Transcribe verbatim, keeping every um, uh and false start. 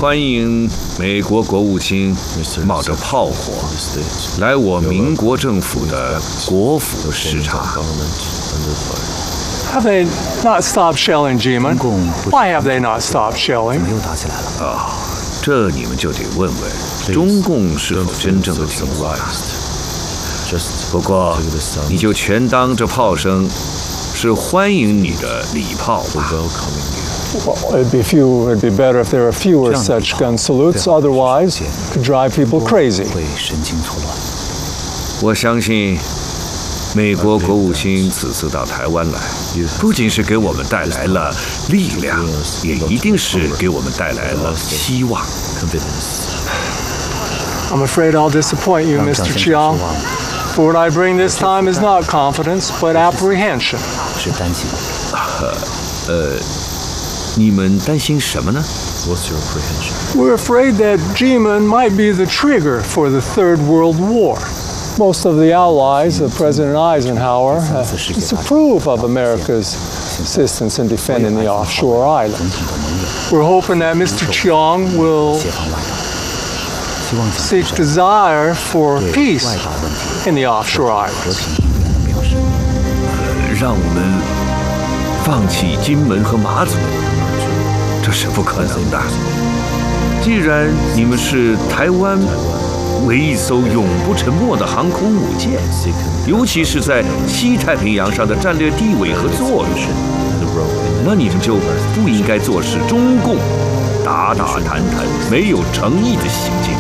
欢迎美国国务卿冒着炮火来我民国政府的国府视察。 Have they not stopped shelling Jiman? Why have they not stopped shelling? 啊，这你们就得问问中共是否真正的停火了。不过，你就全当这炮声是欢迎你的礼炮吧。 Well, it'd be few. It'd be better if there were fewer such gun salutes. Otherwise, it could drive people crazy. 我相信，美国国务卿此次到台湾来，不仅是给我们带来了力量，也一定是给我们带来了希望。 I'm afraid I'll disappoint you, Mister Chiang. For what I bring this time is not confidence, but apprehension. 呃。 你们担心什么呢 What's your apprehension? We're afraid that Jiman might be the trigger for the Third World War. Most of the allies of President Eisenhower uh, disapprove of America's assistance in defending the offshore island. We're hoping that Mister Chiang will seek desire for peace in the offshore islands. 让我们放弃金门和马祖。 这是不可能的。既然你们是台湾唯一艘永不沉没的航空母舰，尤其是在西太平洋上的战略地位和作用，那你们就不应该坐视中共打打谈谈、没有诚意的行径。